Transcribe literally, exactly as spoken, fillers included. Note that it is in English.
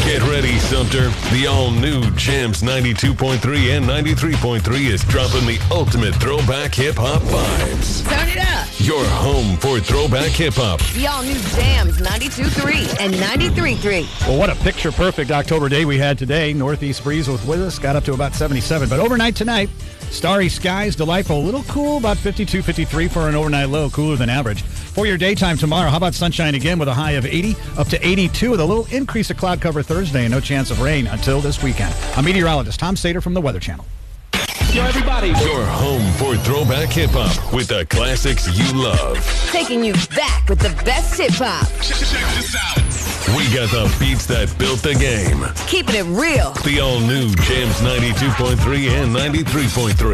Get ready, Sumter. The all-new Jams ninety-two point three and ninety-three point three is dropping the ultimate throwback hip-hop vibes. Turn it up. Your home for throwback hip-hop. The all-new Jams ninety-two point three and ninety-three point three. Well, what a picture-perfect October day we had today. Northeast breeze was with us, got up to about seventy-seven. But overnight tonight, starry skies, delightful, a little cool, about fifty-two, fifty-three for an overnight low, cooler than average. For your daytime tomorrow, how about sunshine again with a high of eighty, up to eighty-two, with a little increase of cloud cover Thursday and no chance of rain until this weekend. I'm meteorologist Tom Sater from the Weather Channel. Yo, everybody. Your home for throwback hip-hop with the classics you love. Taking you back with the best hip-hop. Check this out. We got the beats that built the game. Keeping it real. The all-new Jams ninety-two point three and ninety-three point three.